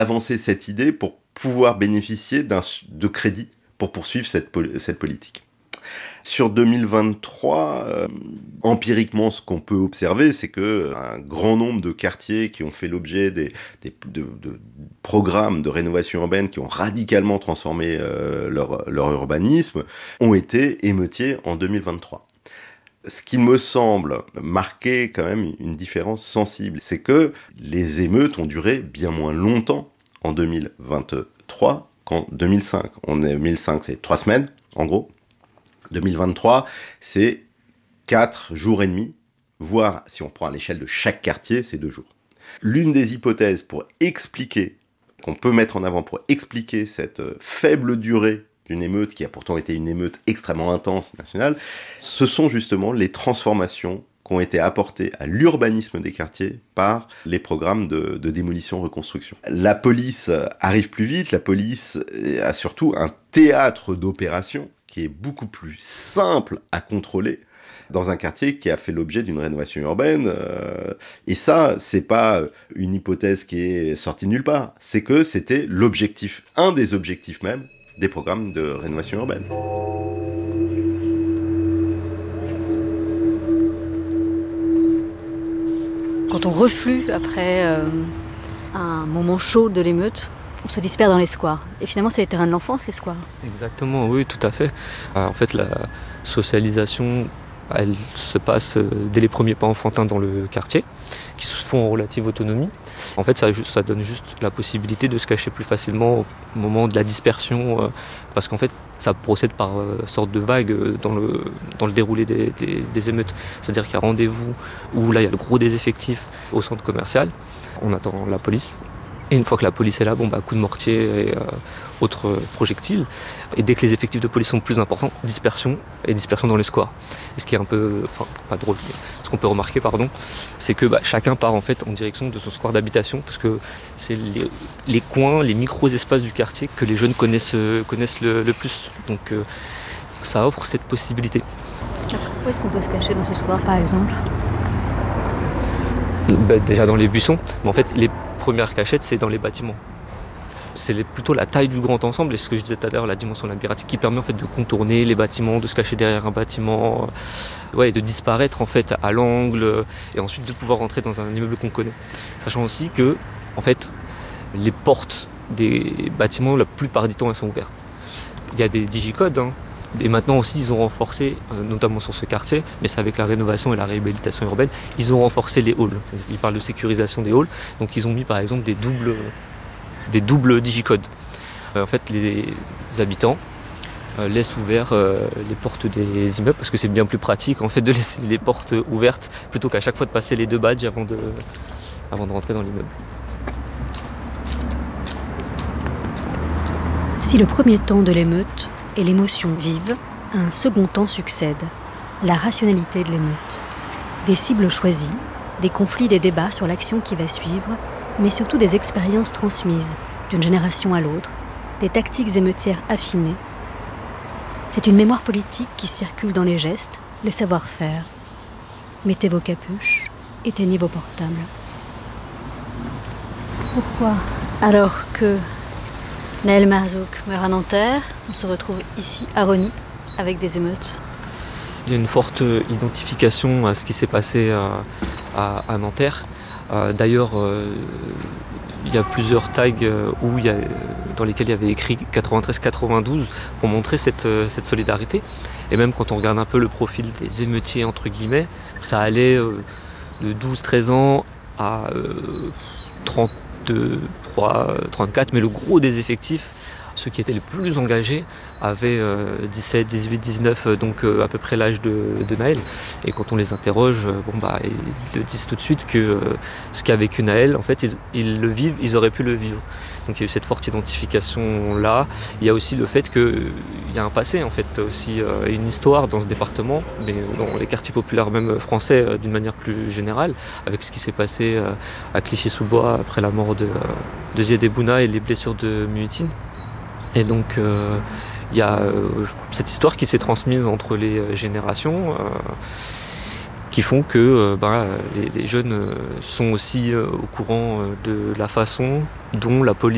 avancé cette idée pour pouvoir bénéficier de crédit pour poursuivre cette politique. Sur 2023, empiriquement, ce qu'on peut observer, c'est qu'un grand nombre de quartiers qui ont fait l'objet de programmes de rénovation urbaine qui ont radicalement transformé leur urbanisme ont été émeutiers en 2023. Ce qui me semble marquer quand même une différence sensible, c'est que les émeutes ont duré bien moins longtemps en 2023 qu'en 2005. En 2005, c'est 3 semaines, en gros. 2023, c'est 4 jours et demi, voire, si on prend à l'échelle de chaque quartier, c'est 2 jours. L'une des hypothèses qu'on peut mettre en avant pour expliquer cette faible durée d'une émeute, qui a pourtant été une émeute extrêmement intense nationale, ce sont justement les transformations qui ont été apportées à l'urbanisme des quartiers par les programmes de démolition-reconstruction. La police arrive plus vite, la police a surtout un théâtre d'opération qui est beaucoup plus simple à contrôler dans un quartier qui a fait l'objet d'une rénovation urbaine. Et ça, c'est pas une hypothèse qui est sortie de nulle part. C'est que c'était l'objectif, un des objectifs même, des programmes de rénovation urbaine. Quand on reflue après un moment chaud de l'émeute, on se disperse dans les squares. Et finalement, c'est les terrains de l'enfance, les squares. Exactement, oui, tout à fait. En fait, la socialisation, elle se passe dès les premiers pas enfantins dans le quartier, qui se font en relative autonomie. En fait, ça donne juste la possibilité de se cacher plus facilement au moment de la dispersion, parce qu'en fait, ça procède par sorte de vague dans le déroulé des émeutes. C'est-à-dire qu'il y a rendez-vous où là, il y a le gros des effectifs au centre commercial. On attend la police. Et une fois que la police est là, coup de mortier et autres projectiles. Et dès que les effectifs de police sont plus importants, dispersion dans les squares. Et ce qui est un peu, pas drôle, mais ce qu'on peut remarquer, c'est que chacun part en fait en direction de son square d'habitation, parce que c'est les coins, les micro-espaces du quartier que les jeunes connaissent le plus. Donc ça offre cette possibilité. Où est-ce qu'on peut se cacher dans ce square, par exemple ? Déjà dans les buissons, mais en fait les premières cachettes c'est dans les bâtiments. C'est plutôt la taille du grand ensemble et ce que je disais tout à l'heure, la dimension labyrinthique qui permet en fait de contourner les bâtiments, de se cacher derrière un bâtiment, et de disparaître en fait à l'angle et ensuite de pouvoir rentrer dans un immeuble qu'on connaît. Sachant aussi que en fait les portes des bâtiments la plupart du temps elles sont ouvertes. Il y a des digicodes. Et maintenant aussi, ils ont renforcé, notamment sur ce quartier, mais c'est avec la rénovation et la réhabilitation urbaine, ils ont renforcé les halls. Ils parlent de sécurisation des halls. Donc ils ont mis par exemple des doubles digicodes. En fait, les habitants laissent ouvertes les portes des immeubles parce que c'est bien plus pratique en fait de laisser les portes ouvertes plutôt qu'à chaque fois de passer les 2 badges avant de rentrer dans l'immeuble. Si le premier temps de l'émeute et l'émotion vive, un second temps succède, la rationalité de l'émeute. Des cibles choisies, des conflits, des débats sur l'action qui va suivre, mais surtout des expériences transmises d'une génération à l'autre, des tactiques émeutières affinées. C'est une mémoire politique qui circule dans les gestes, les savoir-faire. Mettez vos capuches, éteignez vos portables. Pourquoi ? Alors que Nahel Merzouk meurt à Nanterre, on se retrouve ici à Rosny avec des émeutes. Il y a une forte identification à ce qui s'est passé à Nanterre. D'ailleurs, il y a plusieurs tags dans lesquels il y avait écrit 93-92 pour montrer cette solidarité. Et même quand on regarde un peu le profil des émeutiers, entre guillemets, ça allait de 12-13 ans à 33, 34, mais le gros des effectifs, ceux qui étaient les plus engagés, avaient 17, 18, 19, donc à peu près l'âge de Nahel. Et quand on les interroge, ils le disent tout de suite que ce qu'a vécu Nahel, en fait, ils le vivent, ils auraient pu le vivre. Donc il y a eu cette forte identification-là. Il y a aussi le fait qu'il y a un passé, en fait, aussi une histoire dans ce département, mais dans les quartiers populaires même français d'une manière plus générale, avec ce qui s'est passé à Clichy-sous-Bois après la mort de Ziad Ebouna et les blessures de Muhitine. Et donc il y a cette histoire qui s'est transmise entre les générations qui font que les jeunes sont aussi au courant de la façon dont la police